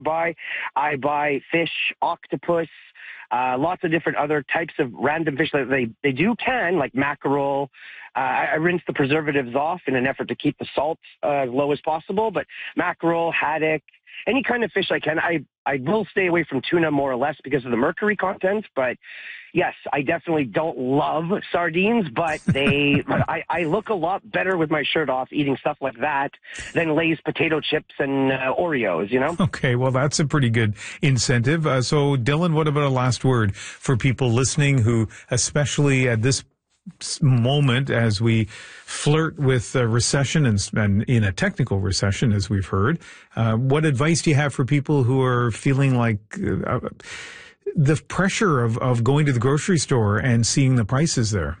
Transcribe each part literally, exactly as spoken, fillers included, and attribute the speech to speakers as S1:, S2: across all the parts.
S1: buy. I buy fish, octopus, uh, lots of different other types of random fish that they, they do can, like mackerel. Uh, I, I rinse the preservatives off in an effort to keep the salt uh, as low as possible, but mackerel, haddock, any kind of fish I can. I, I will stay away from tuna more or less because of the mercury content, but yes, I definitely don't love sardines, but they, I, I look a lot better with my shirt off eating stuff like that than Lay's potato chips and uh, Oreos, you know?
S2: Okay, well, that's a pretty good incentive. Uh, so, Dylan, what about a last word for people listening who, especially at this moment as we flirt with a recession and, and in a technical recession, as we've heard, uh, what advice do you have for people who are feeling like uh, the pressure of, of going to the grocery store and seeing the prices there?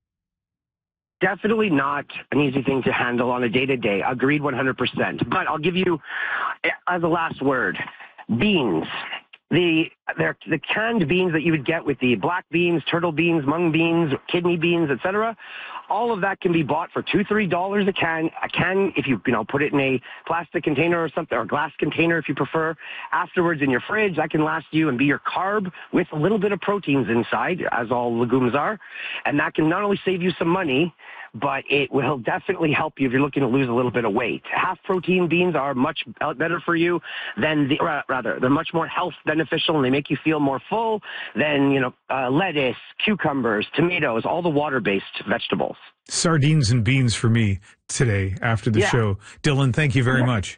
S1: Definitely not an easy thing to handle on a day-to-day. Agreed one hundred percent. But I'll give you, as a last word, beans. The they're the canned beans that you would get with the black beans, turtle beans, mung beans, kidney beans, et cetera. All of that can be bought for two, three dollars a can. A can, if you you know put it in a plastic container or something, or a glass container if you prefer. Afterwards, in your fridge, that can last you and be your carb with a little bit of proteins inside, as all legumes are, and that can not only save you some money, but it will definitely help you if you're looking to lose a little bit of weight. Half protein beans are much better for you than the, rather, they're much more health beneficial and they make you feel more full than, you know, uh, lettuce, cucumbers, tomatoes, all the water-based vegetables.
S2: Sardines and beans for me today after the
S1: yeah.
S2: show. Dylan, thank you very
S1: yeah.
S2: much.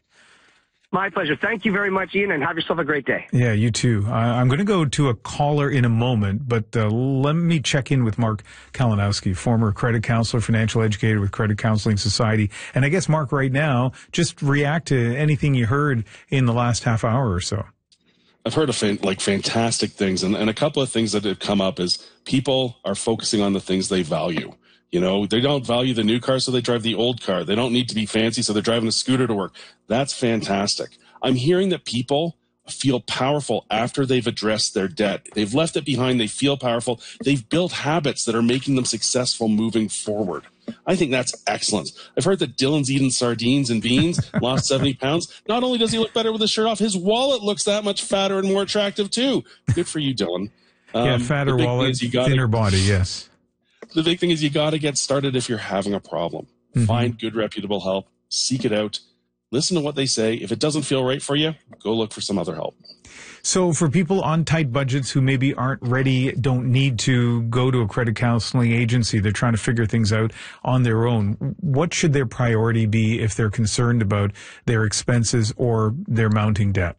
S1: My pleasure. Thank you very much, Ian, and have yourself a great day.
S2: Yeah, you too. Uh, I'm going to go to a caller in a moment, but uh, let me check in with Mark Kalinowski, former credit counselor, financial educator with Credit Counseling Society. And I guess, Mark, right now, just react to anything you heard in the last half hour or so.
S3: I've heard of fan- like fantastic things, and, and a couple of things that have come up is people are focusing on the things they value. You know, they don't value the new car, so they drive the old car. They don't need to be fancy, so they're driving a scooter to work. That's fantastic. I'm hearing that people feel powerful after they've addressed their debt. They've left it behind. They feel powerful. They've built habits that are making them successful moving forward. I think that's excellent. I've heard that Dylan's eating sardines and beans, lost seventy pounds. Not only does he look better with his shirt off, his wallet looks that much fatter and more attractive too. Good for you, Dylan.
S2: Um, yeah, fatter wallet, gotta, thinner body, yes.
S3: The big thing is you got to get started if you're having a problem. Mm-hmm. Find good, reputable help. Seek it out. Listen to what they say. If it doesn't feel right for you, go look for some other help.
S2: So for people on tight budgets who maybe aren't ready, don't need to go to a credit counseling agency, they're trying to figure things out on their own, what should their priority be if they're concerned about their expenses or their mounting debt?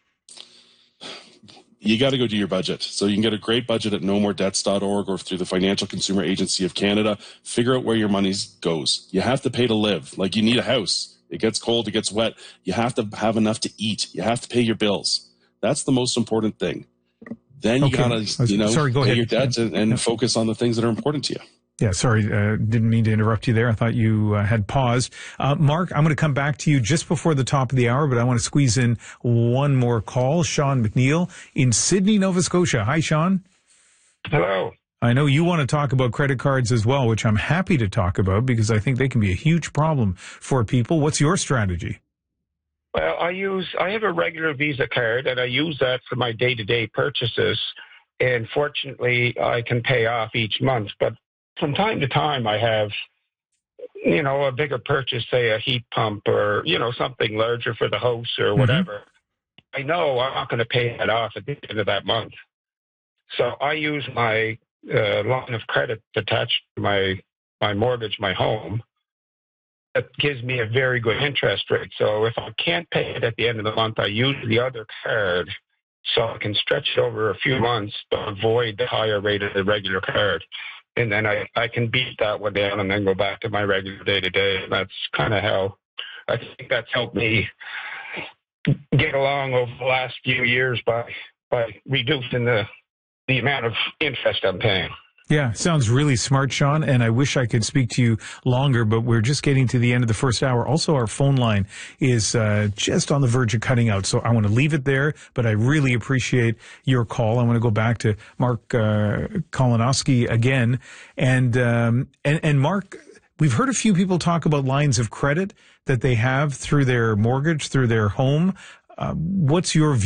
S3: You got to go do your budget. So you can get a great budget at no more debts dot org or through the Financial Consumer Agency of Canada. Figure out where your money goes. You have to pay to live. Like you need a house. It gets cold, it gets wet. You have to have enough to eat. You have to pay your bills. That's the most important thing. Then you
S2: okay.
S3: gotta, you know,
S2: sorry, go
S3: pay
S2: ahead.
S3: your debt and, and
S2: yeah.
S3: focus on the things that are important to you.
S2: Yeah, sorry, uh, didn't mean to interrupt you there. I thought you uh, had paused. Uh, Mark, I'm going to come back to you just before the top of the hour, but I want to squeeze in one more call. Sean McNeil in Sydney, Nova Scotia. Hi, Sean.
S4: Hello.
S2: I know you want to talk about credit cards as well, which I'm happy to talk about because I think they can be a huge problem for people. What's your strategy?
S4: Well, I use, I have a regular Visa card and I use that for my day-to-day purchases. And fortunately, I can pay off each month. But from time to time, I have, you know, a bigger purchase, say a heat pump or, you know, something larger for the house or whatever. Mm-hmm. I know I'm not going to pay that off at the end of that month. So I use my uh, line of credit attached to my, my mortgage, my home. That gives me a very good interest rate. So if I can't pay it at the end of the month, I use the other card so I can stretch it over a few months to avoid the higher rate of the regular card. And then I, I can beat that one down and then go back to my regular day-to-day. And that's kind of how I think that's helped me get along over the last few years by by reducing the, the amount of interest I'm paying.
S2: Yeah, sounds really smart, Sean, and I wish I could speak to you longer, but we're just getting to the end of the first hour. Also, our phone line is uh, just on the verge of cutting out, so I want to leave it there, but I really appreciate your call. I want to go back to Mark uh, Kalinowski again, and, um, and and Mark, we've heard a few people talk about lines of credit that they have through their mortgage, through their home. Uh, what's your